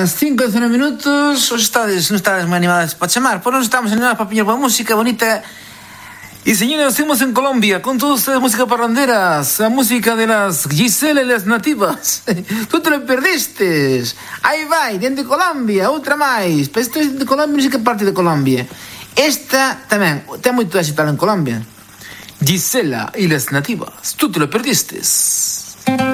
Las 5:19 minutos. Os estades, non estades moi animadas para chamar, pois non estamos animadas para piñar boa música bonita. Y señores, estamos en Colombia con todos ustedes música parranderas, la música de las Gisela y las nativas. Tú te lo perdiste. Aí vai, dentro de Colombia, outra máis. Pero isto é de Colombia, non sei que parte de Colombia. Esta tamén ten moito éxito en Colombia. Gisela y las nativas. Tú te lo perdiste.